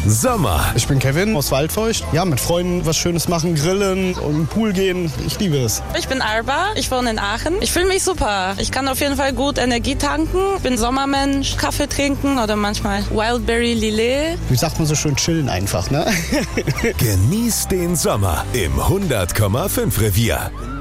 Sommer. Ich bin Kevin aus Waldfeucht. Ja, mit Freunden was Schönes machen, grillen und in den Pool gehen. Ich liebe es. Ich bin Alba, ich wohne in Aachen. Ich fühle mich super. Ich kann auf jeden Fall gut Energie tanken. Ich bin Sommermensch, Kaffee trinken oder manchmal Wildberry Lillet. Wie sagt man so schön, chillen einfach, ne? Genieß den Sommer im 100,5 Revier.